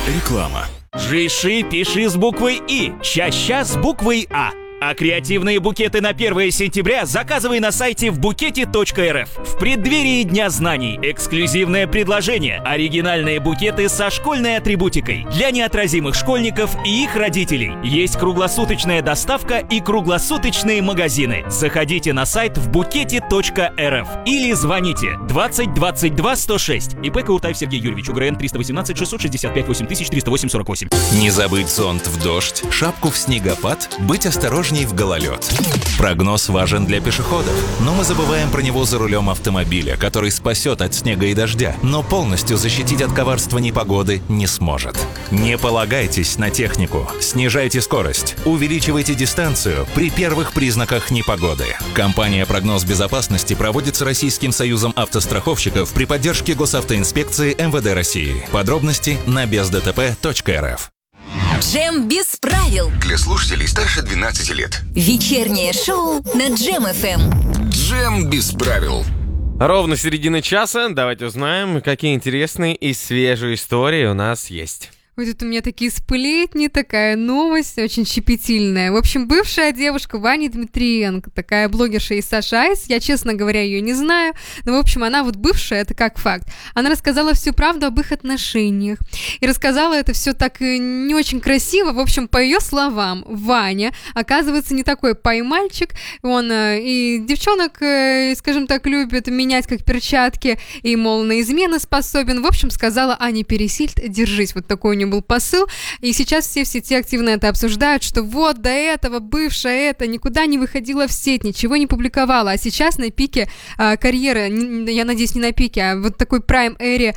Реклама. Жиши пиши с буквой И, ща-ща с буквой А. А креативные букеты на 1 сентября заказывай на сайте вбукете.рф. В преддверии Дня знаний эксклюзивное предложение. Оригинальные букеты со школьной атрибутикой. Для неотразимых школьников и их родителей. Есть круглосуточная доставка и круглосуточные магазины. Заходите на сайт вбукете.рф или звоните 20 22 106. ИП Кауртаев Сергей Юрьевич, УГРН 318 665 8308 48. Не забыть зонт в дождь, шапку в снегопад, быть осторожней в гололед. Прогноз важен для пешеходов, но мы забываем про него за рулем автомобиля, который спасет от снега и дождя, но полностью защитить от коварства непогоды не сможет. Не полагайтесь на технику, снижайте скорость, увеличивайте дистанцию при первых признаках непогоды. Компания «Прогноз безопасности» проводится Российским союзом автостраховщиков при поддержке Госавтоинспекции МВД России. Подробности на бездтп.рф. Джем без правил. Для слушателей старше 12 лет. Вечернее шоу на Джем ФМ. Джем без правил. Ровно середина часа. Давайте узнаем, какие интересные и свежие истории у нас есть. Вот тут у меня такие сплетни, такая новость, очень щепетильная. В общем, бывшая девушка Вани Дмитриенко, такая блогерша из США, я, честно говоря, ее не знаю, но, в общем, она вот бывшая, это как факт. Она рассказала всю правду об их отношениях, и рассказала это все так не очень красиво. В общем, по ее словам, Ваня, оказывается, не такой поймальчик, он и девчонок, скажем так, любит менять как перчатки, и, мол, на измены способен. В общем, сказала Аня Пересильд: держись, вот такой у нее был посыл, и сейчас все в сети активно это обсуждают, что вот до этого бывшая это никуда не выходила в сеть, ничего не публиковала, а сейчас на пике карьеры, я надеюсь, не на пике, а вот такой прайм-эре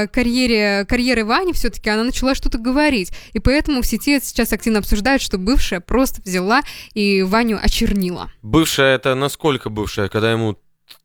карьеры Вани все-таки она начала что-то говорить, и поэтому в сети сейчас активно обсуждают, что бывшая просто взяла и Ваню очернила. Бывшая это насколько бывшая, когда ему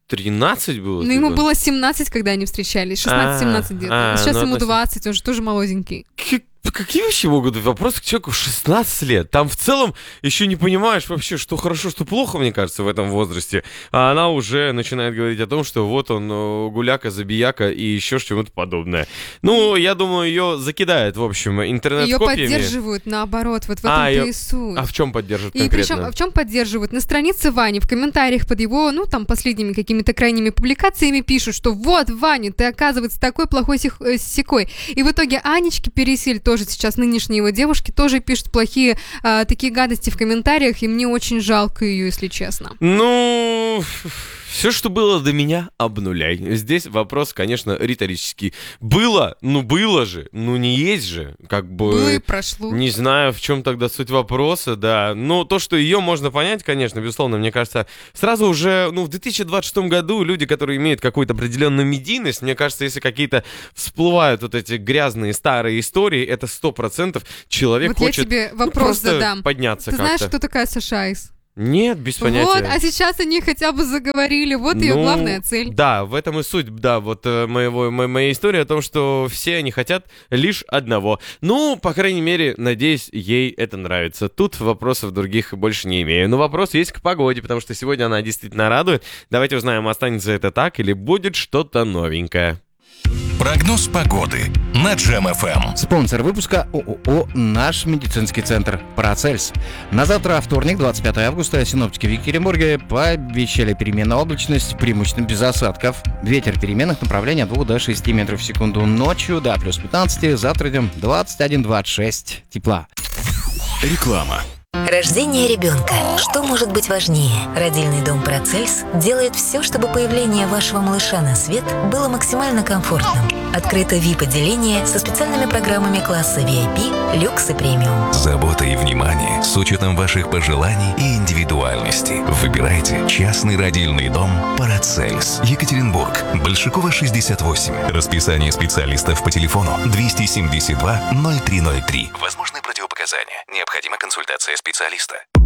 13 было? Ну, ему было 17, когда они встречались. 16-17 где-то. Сейчас ему 20, он же тоже молоденький. Какие вообще могут быть вопросы к человеку в 16 лет? Там в целом еще не понимаешь вообще, что хорошо, что плохо, мне кажется, в этом возрасте. А она уже начинает говорить о том, что вот он гуляка, забияка и еще что-то подобное. Ну, я думаю, ее закидают, в общем, интернет-копиями. Ее поддерживают, наоборот, вот в этом-то и суть. А в чем поддерживают и конкретно? Причем, в чем поддерживают? На странице Вани, в комментариях под его, ну, там, последними какими-то крайними публикациями пишут, что вот, Ваня, ты, оказывается, такой плохой сякой. И в итоге Анечке Пересиль, тоже сейчас нынешние его девушки, тоже пишут плохие такие гадости в комментариях, и мне очень жалко ее, если честно. Ну, все, что было до меня, обнуляй. Здесь вопрос, конечно, риторический. Было? Ну, было же. Ну, не есть же. Как бы... Было и прошло. Не знаю, в чем тогда суть вопроса, да. Но то, что ее можно понять, конечно, безусловно, мне кажется, сразу уже, в 2026 году люди, которые имеют какую-то определенную медийность, мне кажется, если какие-то всплывают вот эти грязные старые истории, это 100% человек вот хочет я тебе вопрос задам. Подняться Ты как-то. знаешь, кто такая Саша Айс? Нет, без понятия. Вот, а сейчас они хотя бы заговорили, вот ее главная цель. Да, в этом и суть, да, вот моя история о том, что все они хотят лишь одного. Ну, по крайней мере, надеюсь, ей это нравится. Тут вопросов других больше не имею. Но вопрос есть к погоде, потому что сегодня она действительно радует. Давайте узнаем, останется это так или будет что-то новенькое. Прогноз погоды на Джем ФМ. Спонсор выпуска ООО «Наш медицинский центр Парацельс». На завтра, вторник, 25 августа, синоптики в Екатеринбурге пообещали переменную облачность, преимущественно без осадков. Ветер переменных направлений от 2 до 6 метров в секунду. Ночью до плюс 15, завтра днем 21-26 тепла. Реклама. Рождение ребенка. Что может быть важнее? Родильный дом Парацельс делает все, чтобы появление вашего малыша на свет было максимально комфортным. Открыто VIP-отделение со специальными программами класса VIP, люкс и премиум. Забота и внимание с учетом ваших пожеланий и индивидуальности. Выбирайте частный родильный дом Парацельс. Екатеринбург. Большакова, 68. Расписание специалистов по телефону 272 0303. Возможны противопоказания. Необходима консультация специалиста.